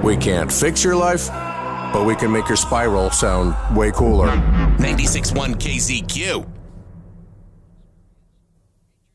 We can't fix your life, but we can make your spiral sound way cooler. 96.1 KZQ.